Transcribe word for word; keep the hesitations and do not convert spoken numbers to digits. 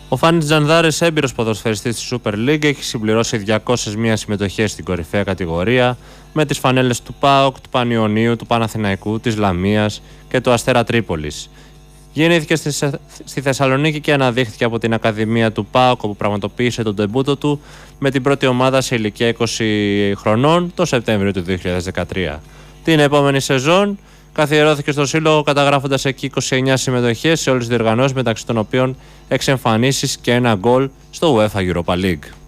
Ο Φάνης Τζανδάρης, έμπειρος ποδοσφαιριστής της Super League, έχει συμπληρώσει διακόσιες μία συμμετοχές στην κορυφαία κατηγορία με τις φανέλες του ΠΑΟΚ, του Πανιωνίου, του Παναθηναϊκού, της Λαμίας και του Αστέρα Τρίπολης. Γεννήθηκε στη Θεσσαλονίκη και αναδείχθηκε από την Ακαδημία του ΠΑΟΚ, όπου πραγματοποίησε τον ντεμπούτο του με την πρώτη ομάδα σε ηλικία είκοσι χρονών το Σεπτέμβριο του δύο χιλιάδες δεκατρία. Την επόμενη σεζόν καθιερώθηκε στο σύλλογο, καταγράφοντας εκεί είκοσι εννέα συμμετοχές σε όλες τις διοργανώσεις, μεταξύ των οποίων έξι εμφανίσεις και ένα γκολ στο UEFA Europa League.